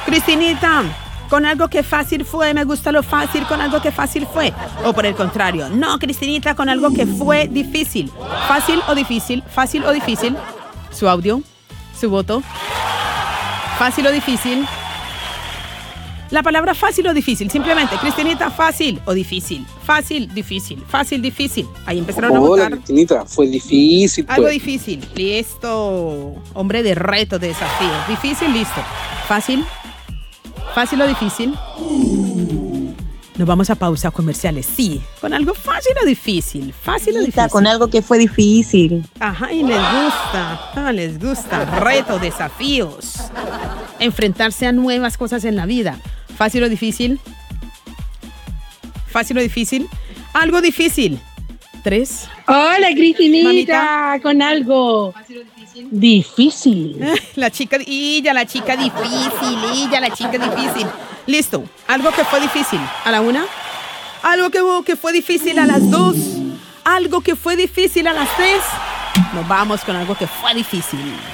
Cristinita, con algo que fácil fue, me gusta lo fácil, con algo que fácil fue. O por el contrario, no, Cristinita, con algo que fue difícil. Fácil o difícil, fácil o difícil. Su audio, su voto. Fácil o difícil. La palabra fácil o difícil, simplemente, Cristinita, fácil o difícil. Fácil, difícil, fácil, difícil. Ahí empezaron a votar. Hola, Cristinita, fue difícil. Algo Pues. difícil, listo. Hombre de retos, de desafíos. Difícil, listo. Fácil. ¿Fácil o difícil? Nos vamos a pausa comerciales. Sí, con algo fácil o difícil. Fácil o difícil. Con algo que fue difícil. Ajá, y les gusta. Les gusta. Retos, desafíos. Enfrentarse a nuevas cosas en la vida. ¿Fácil o difícil? ¿Fácil o difícil? Algo difícil. 3. Hola, Cristinita, Mamita. con algo ¿Fácil o difícil? difícil. La chica difícil, la chica difícil. Listo. Algo que fue difícil. ¿A la 1? Algo que fue difícil a las 2. Algo que fue difícil a las 3. Nos vamos con algo que fue difícil.